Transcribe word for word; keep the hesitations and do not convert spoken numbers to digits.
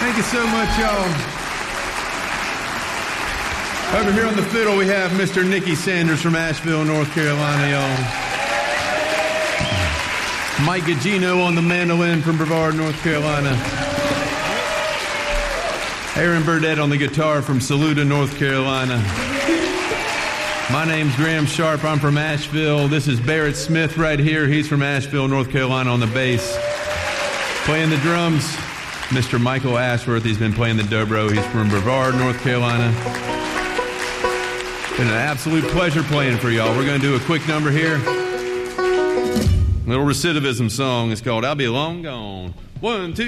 Thank you so much, y'all. Over here on the fiddle, we have Mister Nicky Sanders from Asheville, North Carolina, y'all. Mike Gugino on the mandolin from Brevard, North Carolina. Aaron Burdett on the guitar from Saluda, North Carolina. My name's Graham Sharp. I'm from Asheville. This is Barrett Smith right here. He's from Asheville, North Carolina on the bass. Playing the drums, Mister Michael Ashworth. He's been playing the dobro. He's from Brevard, North Carolina. Been an absolute pleasure playing for y'all. We're going to do a quick number here. Little recidivism song. It's called I'll Be Long Gone. One, two.